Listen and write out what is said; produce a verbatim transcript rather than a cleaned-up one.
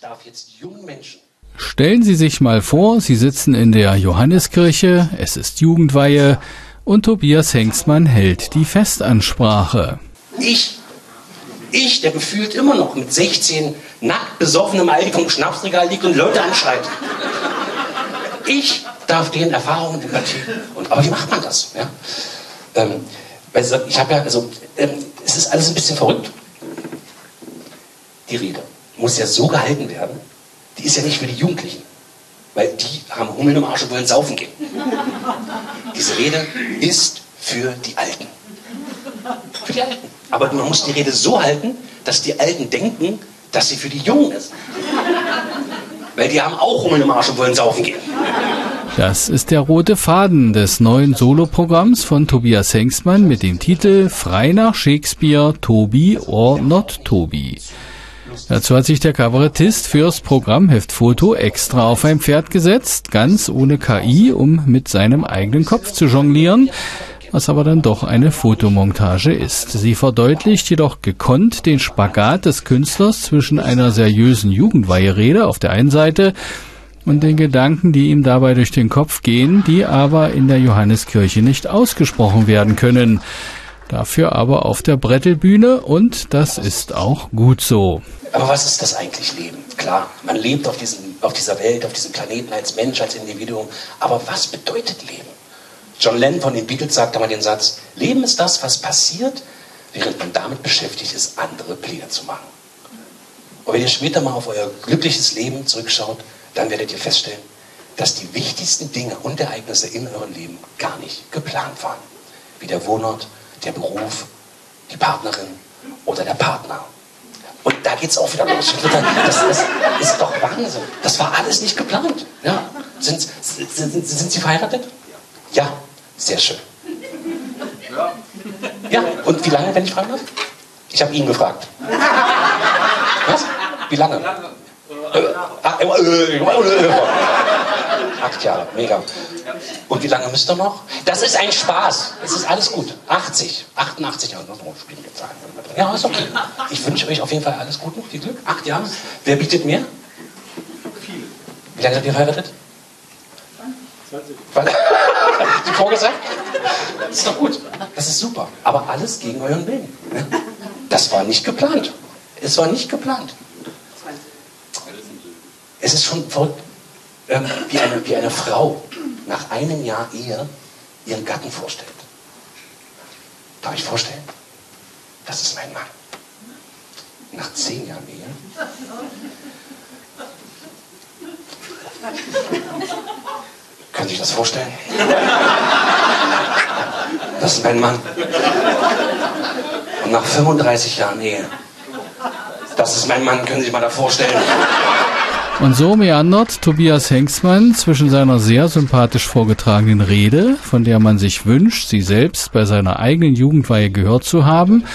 darf jetzt jungen Menschen... Stellen Sie sich mal vor, Sie sitzen in der Johanneskirche, es ist Jugendweihe und Tobias Hengstmann hält die Festansprache. Ich, ich, der gefühlt immer noch mit sechzehn nackt besoffen im Aldi vom Schnapsregal liegt und Leute anschreit. Ich darf denen Erfahrungen übergeben. Und, aber wie macht man das? Ja? Ähm, also ich habe ja, also ähm, es ist alles ein bisschen verrückt. Die Rede muss ja so gehalten werden, die ist ja nicht für die Jugendlichen, weil die haben Hummeln im Arsch und wollen saufen gehen. Diese Rede ist für die Alten. Für die Alten. Aber man muss die Rede so halten, dass die Alten denken, dass sie für die Jungen ist. Weil die haben auch Hummeln im Arsch und wollen saufen gehen. Das ist der rote Faden des neuen Soloprogramms von Tobias Hengstmann mit dem Titel Frei nach Shakespeare, Tobi or not Tobi. Dazu hat sich der Kabarettist fürs Programmheftfoto extra auf ein Pferd gesetzt, ganz ohne K I, um mit seinem eigenen Kopf zu jonglieren, was aber dann doch eine Fotomontage ist. Sie verdeutlicht jedoch gekonnt den Spagat des Künstlers zwischen einer seriösen Jugendweiherede auf der einen Seite und den Gedanken, die ihm dabei durch den Kopf gehen, die aber in der Johanneskirche nicht ausgesprochen werden können. Dafür aber auf der Brettelbühne und das ist auch gut so. Aber was ist das eigentlich, Leben? Klar, man lebt auf, diesem, auf dieser Welt, auf diesem Planeten als Mensch, als Individuum. Aber was bedeutet Leben? John Lennon von den Beatles sagt einmal den Satz, Leben ist das, was passiert, während man damit beschäftigt ist, andere Pläne zu machen. Und wenn ihr später mal auf euer glückliches Leben zurückschaut, dann werdet ihr feststellen, dass die wichtigsten Dinge und Ereignisse in eurem Leben gar nicht geplant waren. Wie der Wohnort, der Beruf, die Partnerin oder der Partner. Und da geht's auch wieder los. Das, das ist doch Wahnsinn. Das war alles nicht geplant. Ja. Sind, sind, sind, sind Sie verheiratet? Ja, sehr schön. Ja, und wie lange, wenn ich fragen darf? Ich habe ihn gefragt. Was? Wie lange? Äh, äh, äh, Acht Jahre, mega. Und wie lange müsst ihr noch? Das ist ein Spaß. Es ist alles gut. achtzig, achtundachtzig Jahre. Ja, ist okay. Ich wünsche euch auf jeden Fall alles Gute, viel Glück. Acht Jahre. Wer bietet mehr? Viele. Wie lange seid ihr verheiratet? zwanzig. Die vorgesagt? Das ist doch gut. Das ist super. Aber alles gegen euren Willen. Das war nicht geplant. Es war nicht geplant. Es ist schon verrückt, ähm, wie, eine, wie eine Frau nach einem Jahr Ehe ihren Gatten vorstellt. Darf ich vorstellen? Das ist mein Mann. Nach zehn Jahren Ehe. Können Sie sich das vorstellen? Das ist mein Mann. Und nach fünfunddreißig Jahren Ehe. Das ist mein Mann, können Sie sich mal da vorstellen. Und so meandert Tobias Hengstmann zwischen seiner sehr sympathisch vorgetragenen Rede, von der man sich wünscht, sie selbst bei seiner eigenen Jugendweihe gehört zu haben,